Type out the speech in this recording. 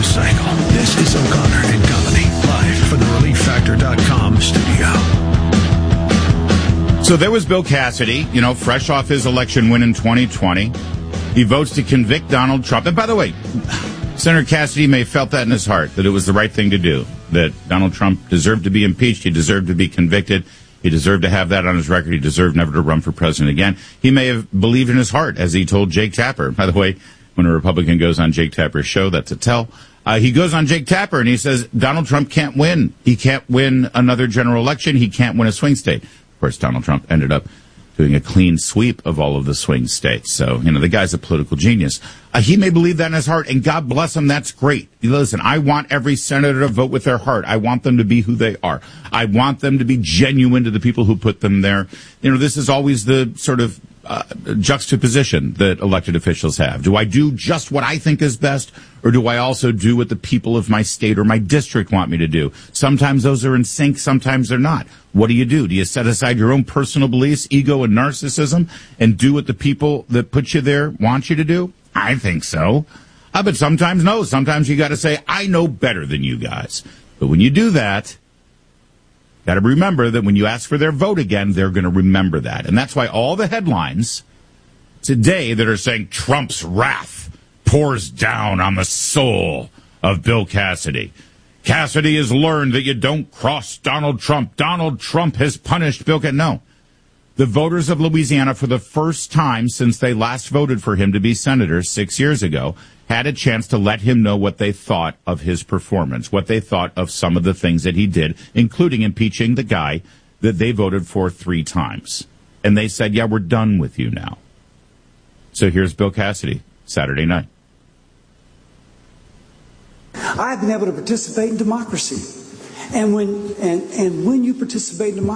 cycle. This is O'Connor and Company, live from the ReliefFactor.com studio. So there was Bill Cassidy, fresh off his election win in 2020. He votes to convict Donald Trump. And by the way, Senator Cassidy may have felt that in his heart, that it was the right thing to do, that Donald Trump deserved to be impeached. He deserved to be convicted. He deserved to have that on his record. He deserved never to run for president again. He may have believed in his heart, as he told Jake Tapper. By the way, when a Republican goes on Jake Tapper's show, that's a tell. He goes on Jake Tapper and he says, Donald Trump can't win. He can't win another general election. He can't win a swing state. Of course, Donald Trump ended up doing a clean sweep of all of the swing states. So, the guy's a political genius. He may believe that in his heart, and God bless him, that's great. Listen, I want every senator to vote with their heart. I want them to be who they are. I want them to be genuine to the people who put them there. This is always the sort of juxtaposition that elected officials have. Do I do just what I think is best, or do I also do what the people of my state or my district want me to do? Sometimes those are in sync, sometimes they're not. What do? Do you set aside your own personal beliefs, ego, and narcissism, and do what the people that put you there want you to do? I think so. But sometimes no. Sometimes you got to say, I know better than you guys. But when you do that, got to remember that when you ask for their vote again, they're going to remember that. And that's why all the headlines today that are saying Trump's wrath pours down on the soul of Bill Cassidy. Cassidy has learned that you don't cross Donald Trump. Donald Trump has punished Bill Cassidy. No. The voters of Louisiana, for the first time since they last voted for him to be senator 6 years ago, had a chance to let him know what they thought of his performance, what they thought of some of the things that he did, including impeaching the guy that they voted for 3 times. And they said, yeah, we're done with you now. So here's Bill Cassidy, Saturday night. I've been able to participate in democracy. And when you participate in democracy,